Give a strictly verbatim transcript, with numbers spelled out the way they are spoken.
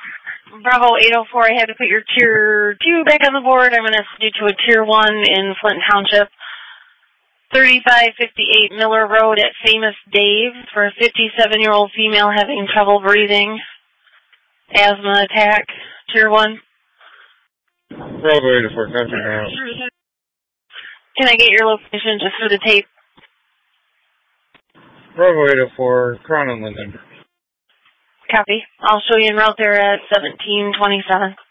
Bravo eight oh four, I had to put your tier two back on the board. I'm going to send you to a tier one in Flint Township. thirty-five fifty-eight Miller Road at Famous Dave for a fifty-seven-year-old female having trouble breathing. Asthma attack. Tier one. Bravo eight oh four, copy now. Can I get your location just for the tape? Bravo eight oh four, Crown and Linden. Copy. I'll show you en route there at seventeen twenty-seven.